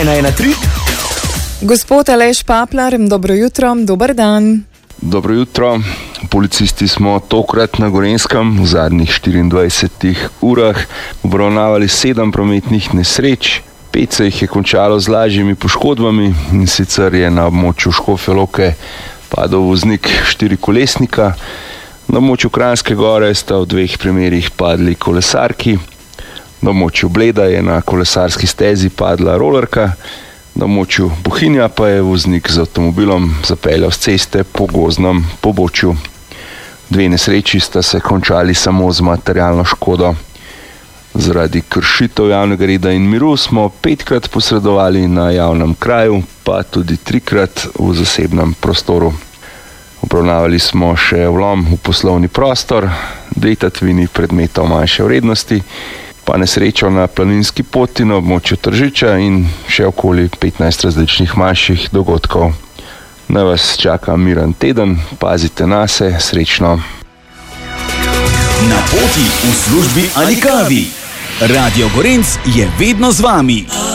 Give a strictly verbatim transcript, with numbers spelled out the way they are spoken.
ena ena tri. Gospod Aleš Paplar, dobro jutro, dober dan. Dobro jutro. Policisti smo tokrat na Gorenjskem v zadnjih štiriindvajsetih urah obravnavali sedem prometnih nesreč. Pet se jih je končalo z lažjimi poškodbami, in sicer je na območju Škofje Loke padel voznik štirikolesnika. Na območju Kranjske Gore sta v dveh primerih padli kolesarki. Na območju Bleda je na kolesarski stezi padla rolerka. Na območju Bohinja pa je voznik z avtomobilom zapeljal s ceste po gozdnem pobočju. Dve nesreči sta se končali samo z materialno škodo. Zaradi kršitev javnega reda in miru smo petkrat posredovali na javnem kraju, pa tudi trikrat v zasebnem prostoru. Obravnavali smo še vlom v poslovni prostor, dve tatvini predmetov manjše vrednosti, pa nesrečo na planinski poti na območju Tržiča in še okoli petnajst različnih manjših dogodkov. Naj vas čaka miren teden, pazite nase, srečno. Na poti, v službi ali kavi. Radio Gorenc je vedno z vami.